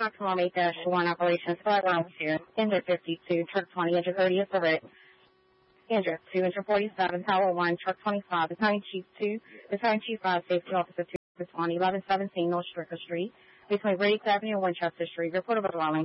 Foxtrot 8-1 operations 5 rounds 2, engine 52, truck 20, engine 30 is correct. Engine 2, engine 47, tower 1, truck 25, battalion chief 2, battalion chief 5, safety officer 2, 20, 1117 North Stricker Street, between Briggs Avenue and Winchester Street. Report of a dwelling.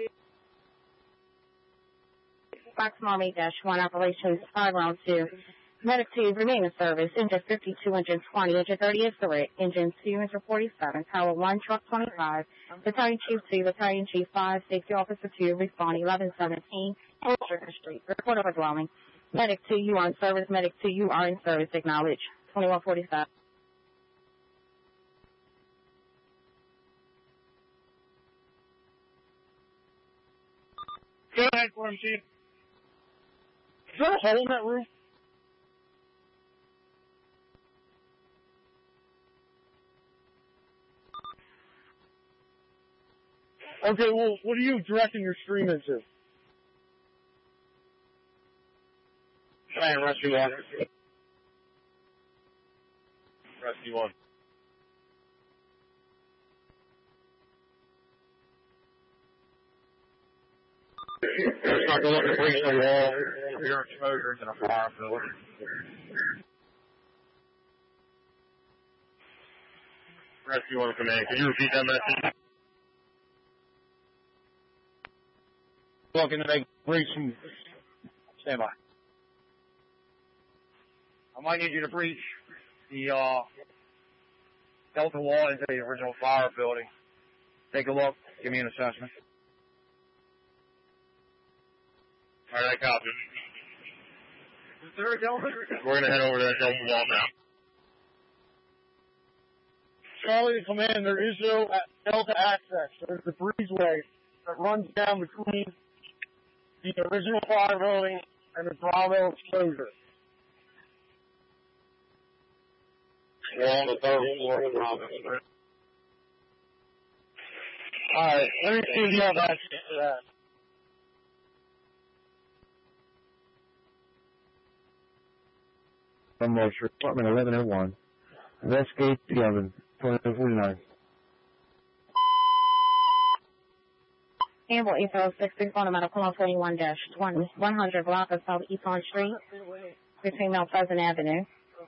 Foxtrot 8-1 operations 5 rounds 2. Medic 2, remain in service. Engine 52, engine 20, engine 30 is correct. Engine 2, engine 47, tower 1, truck 25, battalion chief 2, battalion chief 5, safety officer 2, respond 1117 North Stricker Street. Report of a dwelling. Medic 2, you are in service. Medic 2, you are in service. Acknowledge. 2147. Go ahead for him, Chief. Is there a hole in that roof? Okay, well, what are you directing your stream into? Fire Rescue 1. Rescue 1. It's not going to look at breach the wall. Your exposure in a fire building. Rescue 1 command. Can you repeat that message? Looking to make breach and stand by. I might need you to breach the Delta wall into the original fire building. Take a look. Give me an assessment. All right, I copy. Is there a Delta? We're going to head over to that Delta wall now. Charlie to command, there is no Delta access. There's the breezeway that runs down between the original fire building and the Bravo exposure. We're on the third floor of the Bravo. Alright, let me see if you have access to that. From Moisture, Department 1101. Investigate the oven, 2249. Amble 806, on a medical on 41-100 block of South East on Street, between Mount Pleasant Avenue.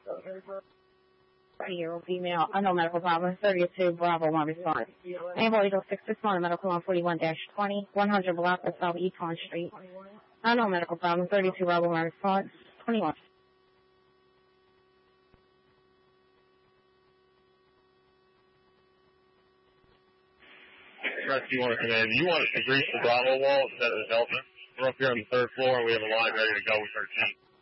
Here, female, unknown medical problem, 32 Bravo 1 response. Amble 806, on a medical on 41-20, 100 block of South East on Street. Unknown medical problem, 32 Bravo 1 response, 21. Rescue 1 command. You want us to breach the Bravo wall instead of the Delta? We're up here on the third floor and we have a line ready to go with 13.